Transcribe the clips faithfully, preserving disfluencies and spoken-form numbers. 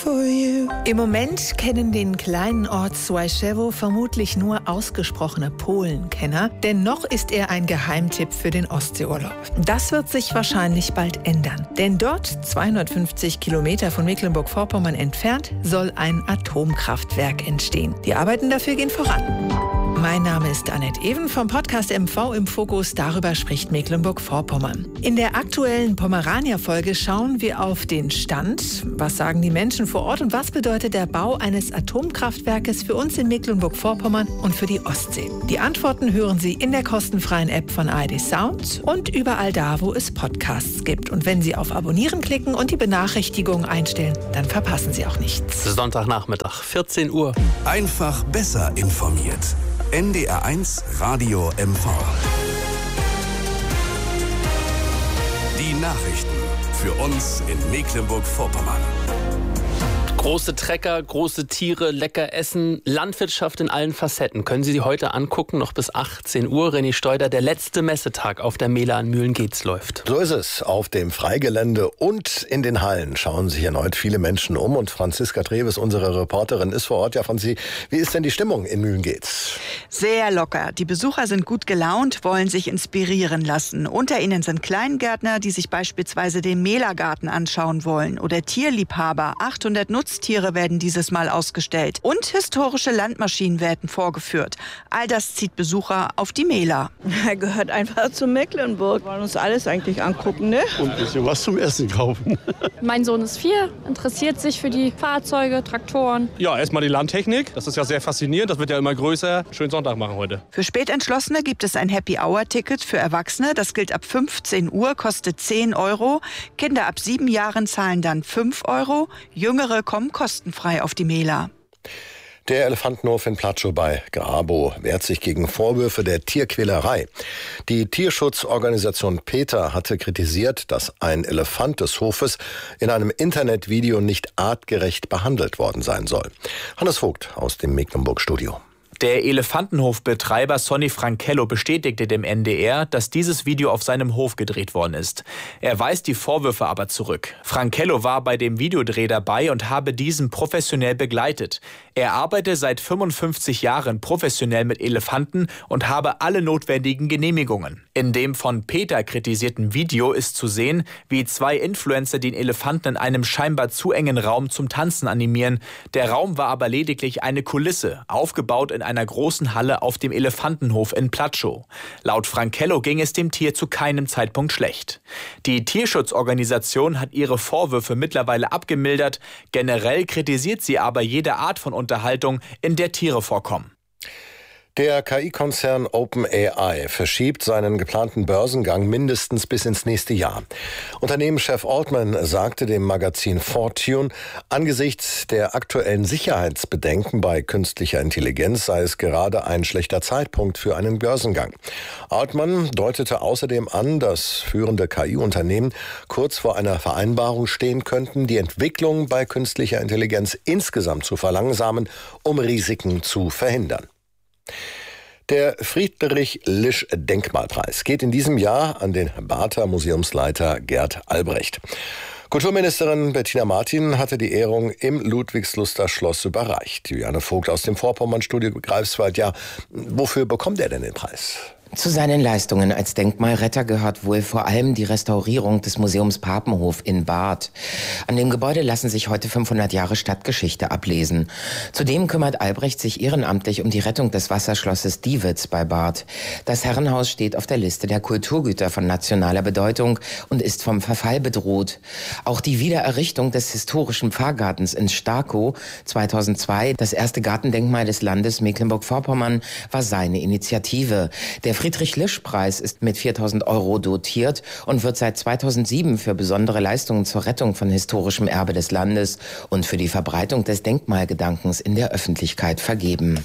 for you. Im Moment kennen den kleinen Ort Służewo vermutlich nur ausgesprochene Polenkenner, denn noch ist er ein Geheimtipp für den Ostseeurlaub. Das wird sich wahrscheinlich bald ändern, denn dort, zweihundertfünfzig Kilometer von Mecklenburg-Vorpommern entfernt, soll ein Atomkraftwerk entstehen. Die Arbeiten dafür gehen voran. Mein Name ist Annette Even vom Podcast M V im Fokus. Darüber spricht Mecklenburg-Vorpommern. In der aktuellen Pomerania-Folge schauen wir auf den Stand. Was sagen die Menschen vor Ort und was bedeutet der Bau eines Atomkraftwerkes für uns in Mecklenburg-Vorpommern und für die Ostsee? Die Antworten hören Sie in der kostenfreien App von A R D Sound und überall da, wo es Podcasts gibt. Und wenn Sie auf Abonnieren klicken und die Benachrichtigungen einstellen, dann verpassen Sie auch nichts. Sonntagnachmittag, vierzehn Uhr. Einfach besser informiert. N D R eins Radio M V. Die Nachrichten für uns in Mecklenburg-Vorpommern. Große Trecker, große Tiere, lecker Essen, Landwirtschaft in allen Facetten. Können Sie sie heute angucken, noch bis achtzehn Uhr. René Steuder, der letzte Messetag auf der Mela an Mühlengeetz läuft. So ist es. Auf dem Freigelände und in den Hallen schauen sich erneut viele Menschen um. Und Franziska Treves, unsere Reporterin, ist vor Ort. Ja, Franzi, wie ist denn die Stimmung in Mühlengeetz? Sehr locker. Die Besucher sind gut gelaunt, wollen sich inspirieren lassen. Unter ihnen sind Kleingärtner, die sich beispielsweise den Mela-Garten anschauen wollen. Oder Tierliebhaber. achthundert Nutztiere werden dieses Mal ausgestellt. Und historische Landmaschinen werden vorgeführt. All das zieht Besucher auf die Mela. Er gehört einfach zu Mecklenburg. Wir wollen uns alles eigentlich angucken, ne? Und ein bisschen was zum Essen kaufen. Mein Sohn ist vier, interessiert sich für die Fahrzeuge, Traktoren. Ja, erstmal die Landtechnik. Das ist ja sehr faszinierend. Das wird ja immer größer. Schönen Sonntag machen heute. Für Spätentschlossene gibt es ein Happy-Hour-Ticket für Erwachsene. Das gilt ab fünfzehn Uhr, kostet zehn Euro. Kinder ab sieben Jahren zahlen dann fünf Euro. Jüngere kommen kostenfrei auf die Mela. Der Elefantenhof in Platschow bei Grabow wehrt sich gegen Vorwürfe der Tierquälerei. Die Tierschutzorganisation PETA hatte kritisiert, dass ein Elefant des Hofes in einem Internetvideo nicht artgerecht behandelt worden sein soll. Hannes Vogt aus dem Mecklenburg-Studio. Der Elefantenhofbetreiber Sonny Frankello bestätigte dem N D R, dass dieses Video auf seinem Hof gedreht worden ist. Er weist die Vorwürfe aber zurück. Frankello war bei dem Videodreh dabei und habe diesen professionell begleitet. Er arbeite seit fünfundfünfzig Jahren professionell mit Elefanten und habe alle notwendigen Genehmigungen. In dem von PETA kritisierten Video ist zu sehen, wie zwei Influencer den Elefanten in einem scheinbar zu engen Raum zum Tanzen animieren. Der Raum war aber lediglich eine Kulisse, aufgebaut in einer großen Halle auf dem Elefantenhof in Platschow. Laut Frankello ging es dem Tier zu keinem Zeitpunkt schlecht. Die Tierschutzorganisation hat ihre Vorwürfe mittlerweile abgemildert. Generell kritisiert sie aber jede Art von Unterhaltung, in der Tiere vorkommen. Der K I-Konzern OpenAI verschiebt seinen geplanten Börsengang mindestens bis ins nächste Jahr. Unternehmenschef Altman sagte dem Magazin Fortune, angesichts der aktuellen Sicherheitsbedenken bei künstlicher Intelligenz sei es gerade ein schlechter Zeitpunkt für einen Börsengang. Altman deutete außerdem an, dass führende K I-Unternehmen kurz vor einer Vereinbarung stehen könnten, die Entwicklung bei künstlicher Intelligenz insgesamt zu verlangsamen, um Risiken zu verhindern. Der Friedrich-Lisch-Denkmalpreis geht in diesem Jahr an den Barther Museumsleiter Gerd Albrecht. Kulturministerin Bettina Martin hatte die Ehrung im Ludwigsluster Schloss überreicht. Juliane Vogt aus dem Vorpommernstudio Greifswald. Ja, wofür bekommt er denn den Preis? Zu seinen Leistungen als Denkmalretter gehört wohl vor allem die Restaurierung des Museums Papenhof in Barth. An dem Gebäude lassen sich heute fünfhundert Jahre Stadtgeschichte ablesen. Zudem kümmert Albrecht sich ehrenamtlich um die Rettung des Wasserschlosses Diewitz bei Barth. Das Herrenhaus steht auf der Liste der Kulturgüter von nationaler Bedeutung und ist vom Verfall bedroht. Auch die Wiedererrichtung des historischen Pfarrgartens in Starkow zweitausendzwei, das erste Gartendenkmal des Landes Mecklenburg-Vorpommern, war seine Initiative. Der Friedrich-Lisch-Preis ist mit viertausend Euro dotiert und wird seit zweitausendsieben für besondere Leistungen zur Rettung von historischem Erbe des Landes und für die Verbreitung des Denkmalgedankens in der Öffentlichkeit vergeben.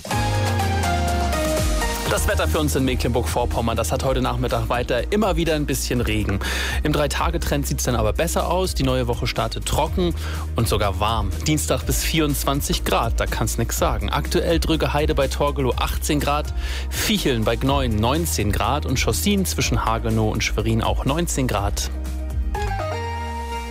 Das Wetter für uns in Mecklenburg-Vorpommern, das hat heute Nachmittag weiter immer wieder ein bisschen Regen. Im Drei-Tage-Trend sieht es dann aber besser aus. Die neue Woche startet trocken und sogar warm. Dienstag bis vierundzwanzig Grad, da kann's nix sagen. Aktuell Drüggeheide bei Torgelow achtzehn Grad, Viecheln bei Gneuen neunzehn Grad und Schossin zwischen Hagenow und Schwerin auch neunzehn Grad.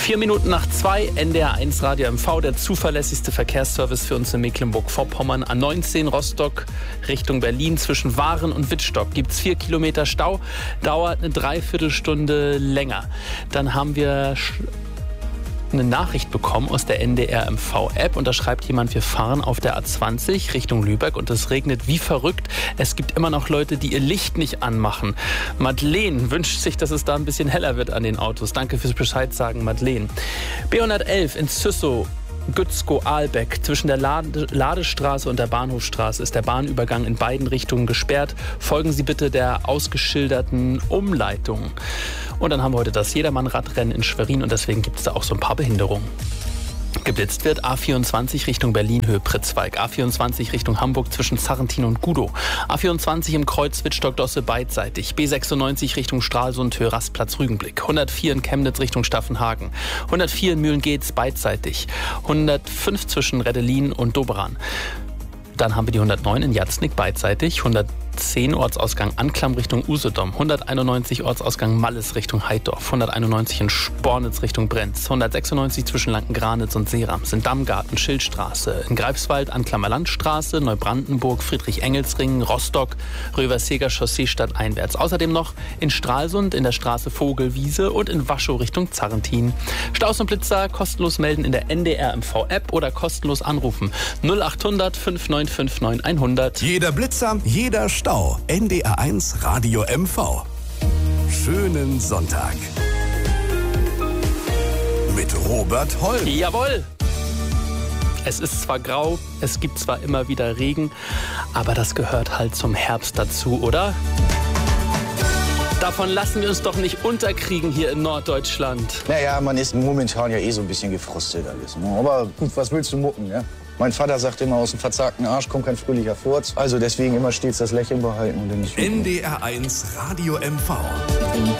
Vier Minuten nach zwei, N D R eins Radio M V, der zuverlässigste Verkehrsservice für uns in Mecklenburg-Vorpommern. A neunzehn Rostock Richtung Berlin zwischen Waren und Wittstock gibt es vier Kilometer Stau, dauert eine Dreiviertelstunde länger. Dann haben wir eine Nachricht bekommen aus der N D R M V-App und da schreibt jemand, wir fahren auf der A zwanzig Richtung Lübeck und es regnet wie verrückt. Es gibt immer noch Leute, die ihr Licht nicht anmachen. Madeleine wünscht sich, dass es da ein bisschen heller wird an den Autos. Danke fürs Bescheid sagen, Madeleine. B hundertelf in Züssow. Gützkow-Ahlbeck. Zwischen der Lade- Ladestraße und der Bahnhofstraße ist der Bahnübergang in beiden Richtungen gesperrt. Folgen Sie bitte der ausgeschilderten Umleitung. Und dann haben wir heute das Jedermann-Radrennen in Schwerin und deswegen gibt es da auch so ein paar Behinderungen. Geblitzt wird A vierundzwanzig Richtung Berlin, Höhe Pritzwalk. A vierundzwanzig Richtung Hamburg zwischen Zarrentin und Gudow. A vierundzwanzig im Kreuz Wittstock-Dosse beidseitig. B sechsundneunzig Richtung Stralsund, Höhe Rastplatz Rügenblick. hundertvier in Chemnitz Richtung Staffenhagen. hundertvier in Mühlen-Geetz beidseitig. hundertfünf zwischen Reddelin und Doberan. Dann haben wir die hundertneun in Jatznik beidseitig. hundertzehn Ortsausgang Anklam Richtung Usedom. hunderteinundneunzig Ortsausgang Malles Richtung Heidorf. hunderteinundneunzig in Spornitz Richtung Brenz. hundertsechsundneunzig zwischen Lanken-Granitz und Seerams. In Dammgarten, Schildstraße. In Greifswald, Anklammer Landstraße. Neubrandenburg, Friedrich-Engels-Ring. Rostock, Röverseger Chaussee stadteinwärts. Außerdem noch in Stralsund in der Straße Vogelwiese und in Waschow Richtung Zarrentin. Staus und Blitzer kostenlos melden in der N D R M V-App oder kostenlos anrufen. null achthundert fünf neun fünf neun hundert. Jeder Blitzer, jeder Stau. N D R eins Radio M V. Schönen Sonntag. Mit Robert Holm. Jawohl. Es ist zwar grau, es gibt zwar immer wieder Regen, aber das gehört halt zum Herbst dazu, oder? Davon lassen wir uns doch nicht unterkriegen hier in Norddeutschland. Naja, man ist momentan ja eh so ein bisschen gefrustet alles. Ne? Aber gut, was willst du mucken, ja? Mein Vater sagt immer, aus dem verzagten Arsch kommt kein fröhlicher Furz. Also deswegen immer stets das Lächeln behalten. Und dann N D R eins Radio M V.